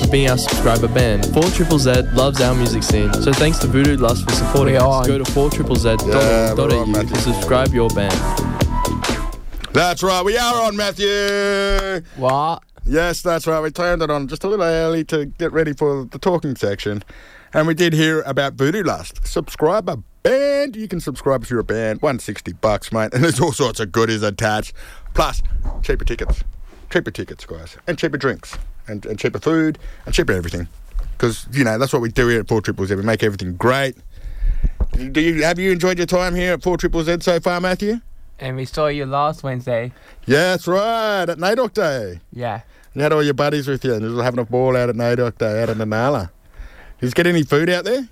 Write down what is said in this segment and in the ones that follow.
being our subscriber band. 4ZZZ loves our music scene, so thanks to Voodoo Lust for supporting us. Go to 4ZZZ.au to subscribe your band. That's right, we are on, Matthew. What? Yes, that's right. We turned it on just a little early to get ready for the talking section. And we did hear about Voodoo Lust. Subscriber band. You can subscribe if you're a band. $160, mate. And there's all sorts of goodies attached. Plus, cheaper tickets. Cheaper tickets, guys. And cheaper drinks. And cheaper food. And cheaper everything. Because, you know, that's what we do here at 4ZZZ. We make everything great. Have you enjoyed your time here at 4ZZZ so far, Matthew? And we saw you last Wednesday. Yeah, that's right. At NAIDOC Day. Yeah. You had all your buddies with you and you were having a ball out at NAIDOC Day out in Nanala. Did you get any food out there?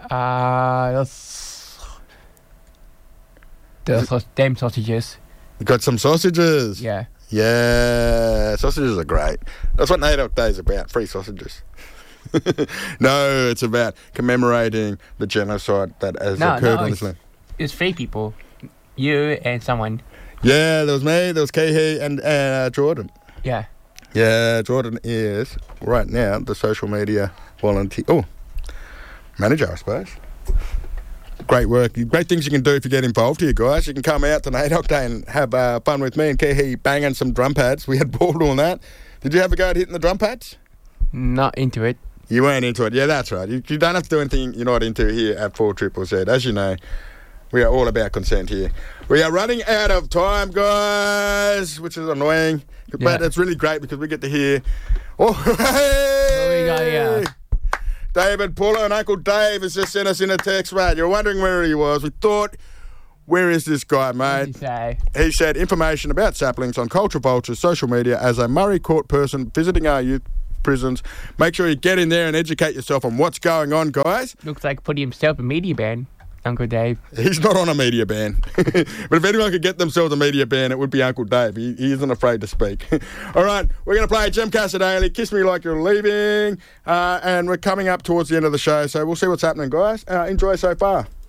Them sausages. You got some sausages? Yeah. Yeah, sausages are great. That's what NAIDOC Day is about, free sausages. No, it's about commemorating the genocide that has occurred on this land. It's 3 people. You and someone. Yeah, there was me, there was Kehi and Jordan. Yeah. Yeah, Jordan is, right now, the social media manager, I suppose. Great work. Great things you can do if you get involved here, guys. You can come out to NAIDOC Day and have fun with me and Kehi banging some drum pads. We had ball doing that. Did you have a go at hitting the drum pads? Not into it. You weren't into it. Yeah, that's right. You don't have to do anything you're not into here at 4ZZZ. As you know, we are all about consent here. We are running out of time, guys, which is annoying. But it's really great because we get to hear... Oh, hey! What we got here? David Puller and Uncle Dave has just sent us in a text, mate. You're wondering where he was. We thought, where is this guy, mate? What did he say? He said, information about saplings on Culture Vulture's social media as a Murray Court person visiting our youth prisons. Make sure you get in there and educate yourself on what's going on, guys. Looks like putting himself a media ban, Uncle Dave. He's not on a media ban. But if anyone could get themselves a media ban, it would be Uncle Dave. He isn't afraid to speak. All right, we're going to play Jim Cassaday, Kiss Me Like You're Leaving. And we're coming up towards the end of the show, so we'll see what's happening, guys. Enjoy so far.